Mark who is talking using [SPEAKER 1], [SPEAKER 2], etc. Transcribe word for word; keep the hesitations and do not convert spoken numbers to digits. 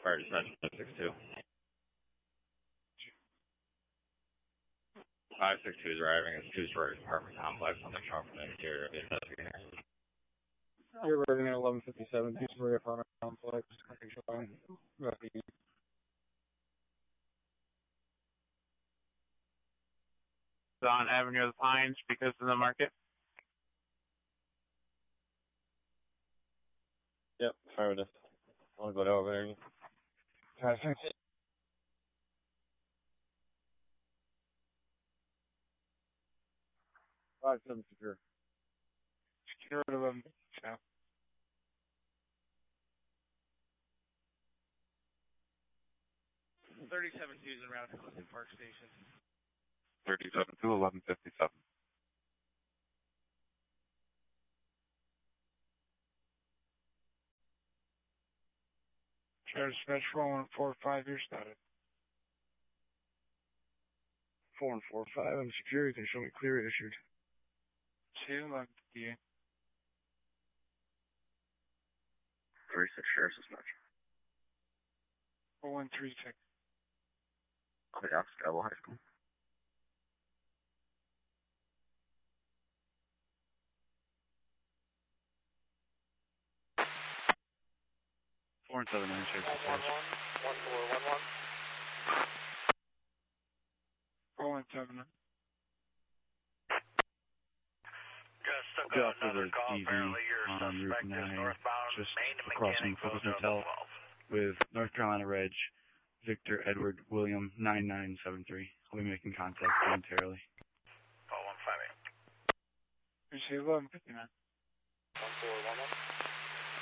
[SPEAKER 1] Fire dispatch five six two. five six two is arriving at two-story apartment complex on the trunk from the interior of the investigator.
[SPEAKER 2] You're arriving at eleven fifty-seven, two-story apartment complex.
[SPEAKER 3] On Avenue of the Pines because of the market.
[SPEAKER 2] Yep, affirmative. I'll go over there. Perfect. Five seven secure.
[SPEAKER 3] Secure at eleven. Yeah.
[SPEAKER 1] thirty-seven two is around Hudson Park Station.
[SPEAKER 3] thirty-seven two, eleven fifty-seven. Share dispatch four one four five, you're started.
[SPEAKER 2] four one four five, I'm secure. You can show me clear issued.
[SPEAKER 3] two eleven fifty-eight.
[SPEAKER 2] thirty-six Sheriff's Dispatch.
[SPEAKER 3] four one three six.
[SPEAKER 2] Clear out, Scarborough High School.
[SPEAKER 1] four and seven nine Sheriff's Dispatch.
[SPEAKER 3] one four one one. four one seven.
[SPEAKER 1] I'll be off over E V on Route nine, just across from Focus Hotel with North Carolina Reg, Victor Edward William nine nine seven three. I'll be making contact momentarily.
[SPEAKER 3] call one five eight. You see eleven fifty-nine.
[SPEAKER 4] one four one one.